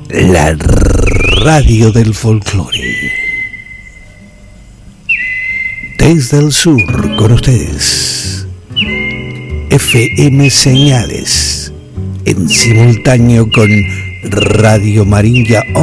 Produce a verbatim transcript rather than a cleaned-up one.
La radio del folclore. Desde el sur con ustedes. F M Señales. En simultáneo con Radio Marinilla